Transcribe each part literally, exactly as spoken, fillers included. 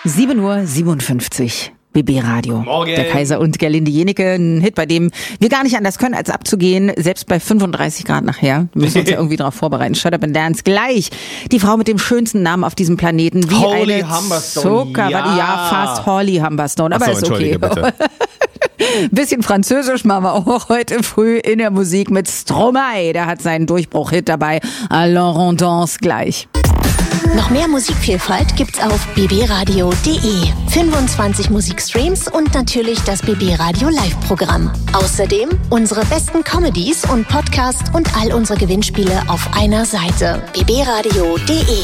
sieben Uhr siebenundfünfzig. B B Radio. Morgen. Der Kaiser und Gerlinde Jenike, ein Hit, bei dem wir gar nicht anders können, als abzugehen, selbst bei fünfunddreißig Grad nachher. Wir müssen uns ja irgendwie darauf vorbereiten. Shut Up and Dance. Gleich die Frau mit dem schönsten Namen auf diesem Planeten. Wie Holly eine Humberstone. Zucker. Ja. ja, fast Holly Humberstone, aber Ach so, ist okay. entschuldige bitte. Bisschen Französisch machen wir auch heute früh in der Musik mit Stromae. Der hat seinen Durchbruch-Hit dabei. Alors on danse gleich. Noch mehr Musikvielfalt gibt's auf b b radio punkt d e. fünfundzwanzig Musikstreams und natürlich das B B Radio Live-Programm. Außerdem unsere besten Comedies und Podcasts und all unsere Gewinnspiele auf einer Seite. b b radio punkt d e.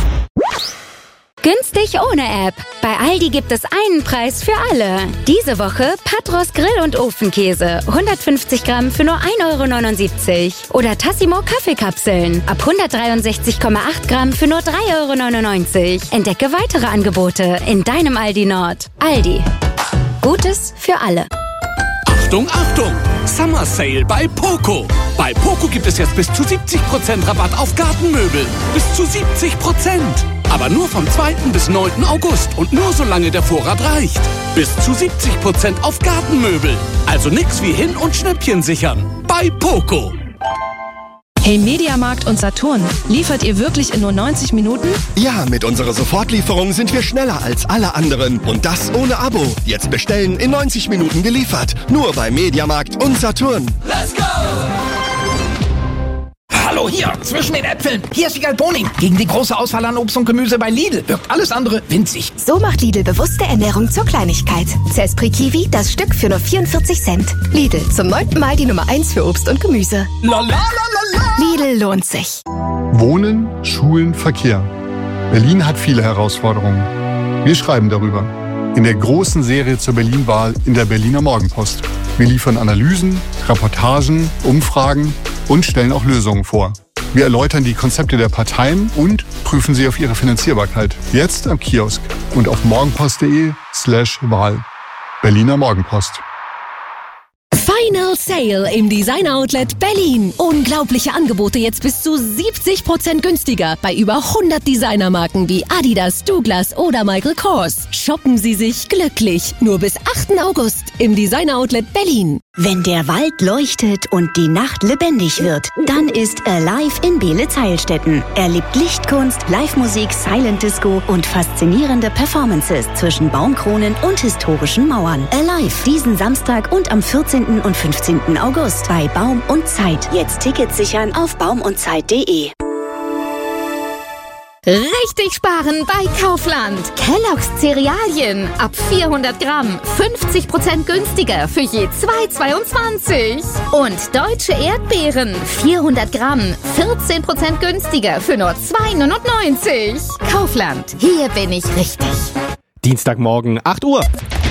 Günstig ohne App. Bei Aldi gibt es einen Preis für alle. Diese Woche Patros Grill- und Ofenkäse. hundertfünfzig Gramm für nur ein Euro neunundsiebzig. Oder Tassimo Kaffeekapseln. Ab hundertdreiundsechzig Komma acht Gramm für nur drei Euro neunundneunzig. Entdecke weitere Angebote in deinem Aldi Nord. Aldi. Gutes für alle. Achtung, Achtung! Summer Sale bei Poco. Bei Poco gibt es jetzt bis zu siebzig Prozent Rabatt auf Gartenmöbel. Bis zu siebzig Prozent. Aber nur vom zweiten bis neunten August und nur solange der Vorrat reicht. Bis zu siebzig Prozent auf Gartenmöbel. Also nix wie hin und Schnäppchen sichern. Bei Poco. Hey Mediamarkt und Saturn, liefert ihr wirklich in nur neunzig Minuten? Ja, mit unserer Sofortlieferung sind wir schneller als alle anderen. Und das ohne Abo. Jetzt bestellen, in neunzig Minuten geliefert. Nur bei Mediamarkt und Saturn. Let's go! Hallo, hier, zwischen den Äpfeln. Hier ist Wiegald Boning. Gegen die große Auswahl an Obst und Gemüse bei Lidl wirkt alles andere winzig. So macht Lidl bewusste Ernährung zur Kleinigkeit. Zespri Kiwi, das Stück für nur vierundvierzig Cent. Lidl, zum neunten Mal die Nummer eins für Obst und Gemüse. Lalalala. Lidl lohnt sich. Wohnen, Schulen, Verkehr. Berlin hat viele Herausforderungen. Wir schreiben darüber. In der großen Serie zur Berlin-Wahl in der Berliner Morgenpost. Wir liefern Analysen, Reportagen, Umfragen und stellen auch Lösungen vor. Wir erläutern die Konzepte der Parteien und prüfen sie auf ihre Finanzierbarkeit. Jetzt am Kiosk und auf morgenpost.de slash Wahl. Berliner Morgenpost. Final Sale im Design Outlet Berlin. Unglaubliche Angebote jetzt bis zu siebzig Prozent günstiger bei über hundert Designermarken wie Adidas, Douglas oder Michael Kors. Shoppen Sie sich glücklich. Nur bis achten August im Design Outlet Berlin. Wenn der Wald leuchtet und die Nacht lebendig wird, dann ist Alive in Beelitz-Heilstätten. Erlebt Lichtkunst, Live-Musik, Silent Disco und faszinierende Performances zwischen Baumkronen und historischen Mauern. Alive diesen Samstag und am vierzehnten und fünfzehnten August bei Baum und Zeit. Jetzt Tickets sichern auf baum und zeit punkt de. Richtig sparen bei Kaufland. Kellogg's Cerealien ab vierhundert Gramm fünfzig Prozent günstiger für je zwei Euro zweiundzwanzig. Und deutsche Erdbeeren vierhundert Gramm vierzehn Prozent günstiger für nur zwei Euro neunundneunzig. Kaufland, hier bin ich richtig. Dienstagmorgen, acht Uhr.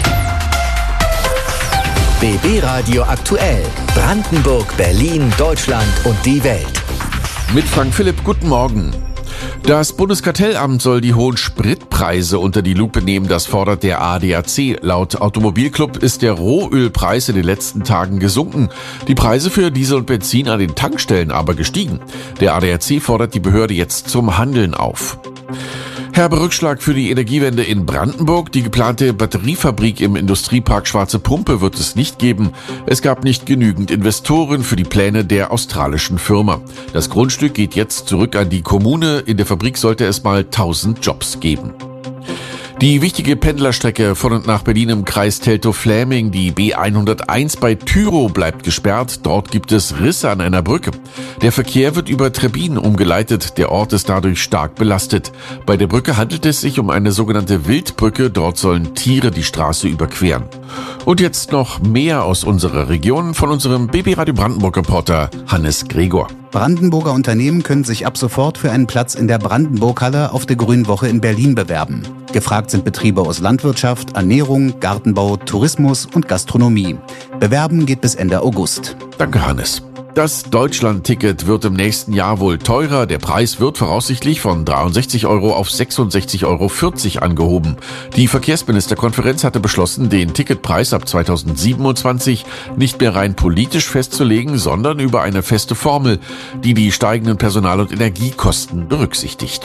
B B Radio aktuell. Brandenburg, Berlin, Deutschland und die Welt. Mit Frank Philipp, guten Morgen. Das Bundeskartellamt soll die hohen Spritpreise unter die Lupe nehmen, das fordert der A D A C. Laut Automobilclub ist der Rohölpreis in den letzten Tagen gesunken, die Preise für Diesel und Benzin an den Tankstellen aber gestiegen. Der A D A C fordert die Behörde jetzt zum Handeln auf. Herber Rückschlag für die Energiewende in Brandenburg. Die geplante Batteriefabrik im Industriepark Schwarze Pumpe wird es nicht geben. Es gab nicht genügend Investoren für die Pläne der australischen Firma. Das Grundstück geht jetzt zurück an die Kommune. In der Fabrik sollte es mal tausend Jobs geben. Die wichtige Pendlerstrecke von und nach Berlin im Kreis Teltow-Fläming, die B hunderteins bei Tyrow, bleibt gesperrt. Dort gibt es Risse an einer Brücke. Der Verkehr wird über Trebbin umgeleitet. Der Ort ist dadurch stark belastet. Bei der Brücke handelt es sich um eine sogenannte Wildbrücke. Dort sollen Tiere die Straße überqueren. Und jetzt noch mehr aus unserer Region von unserem B B Radio Brandenburg-Reporter Hannes Gregor. Brandenburger Unternehmen können sich ab sofort für einen Platz in der Brandenburg-Halle auf der Grünen Woche in Berlin bewerben. Gefragt sind Betriebe aus Landwirtschaft, Ernährung, Gartenbau, Tourismus und Gastronomie. Bewerben geht bis Ende August. Danke, Hannes. Das Deutschland-Ticket wird im nächsten Jahr wohl teurer. Der Preis wird voraussichtlich von dreiundsechzig Euro auf sechsundsechzig Euro vierzig angehoben. Die Verkehrsministerkonferenz hatte beschlossen, den Ticketpreis ab zweitausendsiebenundzwanzig nicht mehr rein politisch festzulegen, sondern über eine feste Formel, die die steigenden Personal- und Energiekosten berücksichtigt.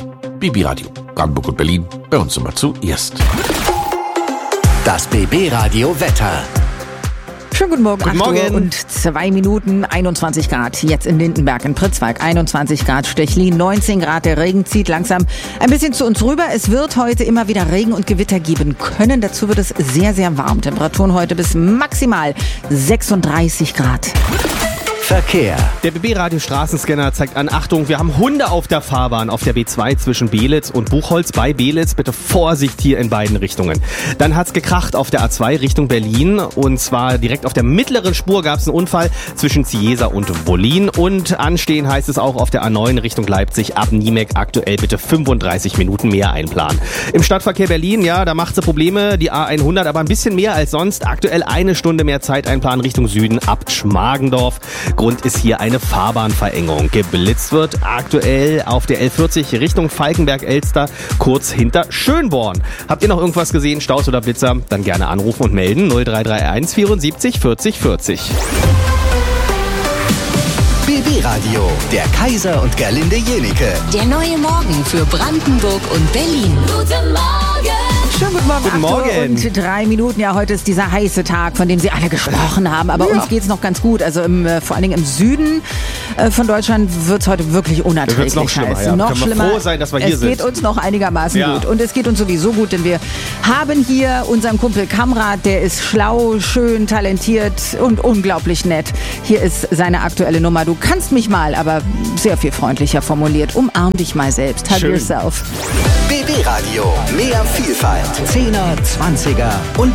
B B-Radio. Brandenburg und Berlin bei uns immer zuerst. Das B B-Radio Wetter. Schönen guten Morgen, Guten acht Morgen. Uhr und zwei Minuten, einundzwanzig Grad. Jetzt in Lindenberg, in Pritzwalk, einundzwanzig Grad, Stechlin, neunzehn Grad. Der Regen zieht langsam ein bisschen zu uns rüber. Es wird heute immer wieder Regen und Gewitter geben können. Dazu wird es sehr, sehr warm. Temperaturen heute bis maximal sechsunddreißig Grad. Verkehr. Der B B-Radio Straßenscanner zeigt an, Achtung, wir haben Hunde auf der Fahrbahn auf der B zwei zwischen Beelitz und Buchholz. Bei Beelitz bitte Vorsicht hier in beiden Richtungen. Dann hat's gekracht auf der A zwei Richtung Berlin und zwar direkt auf der mittleren Spur gab's einen Unfall zwischen Ciesa und Wollin und anstehen heißt es auch auf der A neun Richtung Leipzig ab Niemek aktuell bitte fünfunddreißig Minuten mehr einplanen. Im Stadtverkehr Berlin, ja, da macht sie Probleme, die A hundert, aber ein bisschen mehr als sonst. Aktuell eine Stunde mehr Zeit einplanen Richtung Süden ab Schmargendorf. Grund ist hier eine Fahrbahnverengung. Geblitzt wird aktuell auf der L vierzig Richtung Falkenberg-Elster, kurz hinter Schönborn. Habt ihr noch irgendwas gesehen, Staus oder Blitzer? Dann gerne anrufen und melden null drei drei eins vierundsiebzig vierzig vierzig. B B-Radio, der Kaiser und Gerlinde Jenike. Der neue Morgen für Brandenburg und Berlin. Guten Morgen! Schönen guten Morgen, Guten acht Uhr Morgen. und drei Minuten. Ja, heute ist dieser heiße Tag, von dem Sie alle gesprochen haben. Aber Ja. uns geht's noch ganz gut. Also im, äh, vor allen Dingen im Süden äh, von Deutschland wird's heute wirklich unerträglich Wird's noch schlimmer, heiß. ja. Noch Können wir schlimmer. froh sein, dass wir hier es sind. geht uns noch einigermaßen Ja. gut. Und es geht uns sowieso gut, denn wir haben hier unseren Kumpel Kamrat, der ist schlau, schön, talentiert und unglaublich nett. Hier ist seine aktuelle Nummer. Du kannst mich mal, aber sehr viel freundlicher formuliert. Umarm dich mal selbst. Hug Schön. yourself. B B-Radio, mehr Vielfalt. Zehner, Zwanziger und